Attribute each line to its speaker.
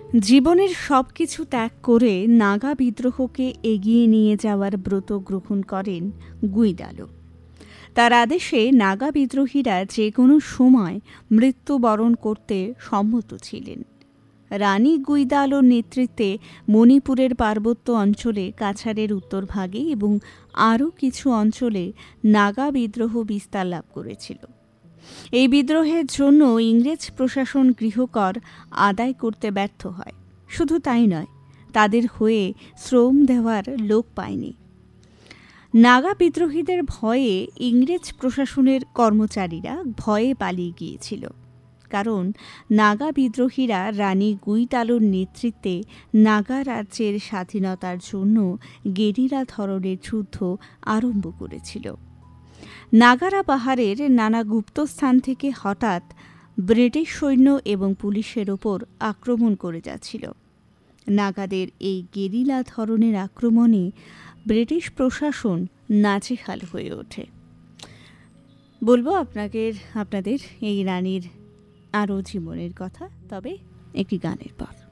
Speaker 1: জীবনের সবকিছু ত্যাগ করে নাগা বিদ্রোহকে এগিয়ে নিয়ে যাওয়ার ব্রত গ্রহণ করেন গুইদালো। তার আদেশে নাগা বিদ্রোহীরা যে কোনো সময় মৃত্যুবরণ করতে সম্মত ছিলেন। রানী গুইদালোর নেতৃত্বে মণিপুরের পার্বত্য অঞ্চলে কাছাড়ের উত্তরভাগে এবং আরও কিছু অঞ্চলে নাগা বিদ্রোহ বিস্তার লাভ করেছিল। এই বিদ্রোহের জন্য ইংরেজ প্রশাসন গৃহকর আদায় করতে ব্যর্থ হয়। শুধু তাই নয়, তাদের হয়ে শ্রম দেওয়ার লোক পায়নি। নাগা বিদ্রোহীদের ভয়ে ইংরেজ প্রশাসনের কর্মচারীরা ভয়ে পালিয়ে গিয়েছিল, কারণ নাগা বিদ্রোহীরা রানী গুইদালোর নেতৃত্বে নাগা রাজ্যের স্বাধীনতার জন্য গেরিলা ধরনের যুদ্ধ আরম্ভ করেছিল। নাগারা পাহাড়ের নানা গুপ্তস্থান থেকে হঠাৎ ব্রিটিশ সৈন্য এবং পুলিশের ওপর আক্রমণ করে যাচ্ছিল। নাগাদের এই গেরিলা ধরনের আক্রমণে ব্রিটিশ প্রশাসন নাজেহাল হয়ে ওঠে। বলবো আপনাদের এই রানীর আরও জীবনের কথা, তবে একটি গানের পর।